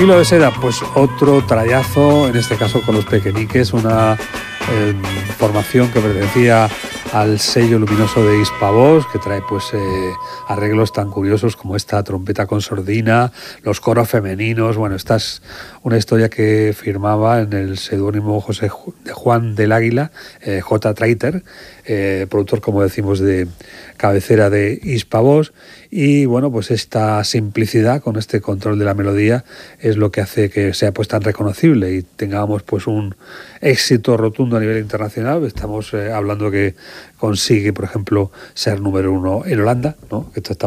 Hilo de seda, pues otro trayazo, en este caso con los Pequeñiques, una formación que pertenecía al sello luminoso de Hispavox, que trae pues arreglos tan curiosos como esta trompeta con sordina, los coros femeninos. Bueno, esta es una historia que firmaba en el seudónimo de Juan del Águila, J. Traiter, productor, como decimos, de cabecera de Hispavox. Y bueno, pues esta simplicidad con este control de la melodía es lo que hace que sea pues tan reconocible y tengamos pues un éxito rotundo a nivel internacional. Estamos hablando que consigue, por ejemplo, ser número 1 en Holanda, ¿no? Esto está